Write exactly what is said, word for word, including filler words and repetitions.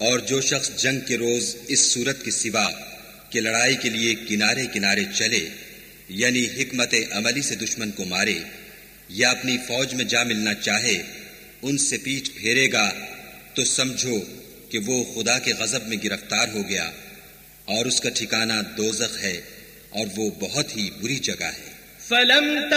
और जो शख्स जंग के रोज इस सूरत के सिवा कि लड़ाई के लिए किनारे किनारे चले, यानी हिकमत अमली से दुश्मन को मारे या अपनी फौज में जा मिलना चाहे, उनसे पीठ फेरेगा तो समझो कि वो खुदा के गजब में गिरफ्तार हो गया और उसका ठिकाना दोज़ख है और वो बहुत ही बुरी जगह है।